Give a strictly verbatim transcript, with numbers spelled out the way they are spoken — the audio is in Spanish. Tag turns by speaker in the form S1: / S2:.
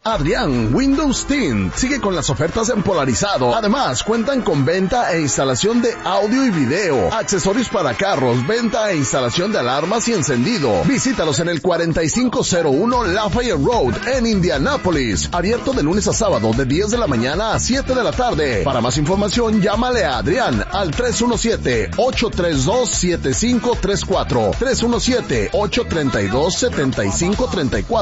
S1: Adrián Windows Tint sigue con las ofertas en polarizado. Además, cuentan con venta e instalación de audio y video, accesorios para carros, venta e instalación de alarmas y encendido. Visítalos en el cuarenta y cinco cero uno Lafayette Road en Indianápolis. Abierto de lunes a sábado de diez de la mañana a siete de la tarde. Para más información, llámale a Adrián al tres uno siete, ocho tres dos, siete cinco tres cuatro. tres uno siete, ocho tres dos, siete cinco tres cuatro.